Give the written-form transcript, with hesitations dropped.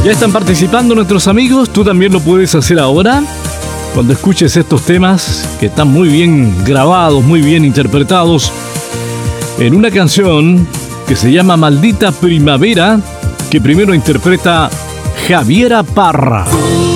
Ya están participando nuestros amigos, tú también lo puedes hacer ahora. Cuando escuches estos temas que están muy bien grabados, muy bien interpretados, en una canción que se llama Maldita Primavera, que primero interpreta Javiera Parra.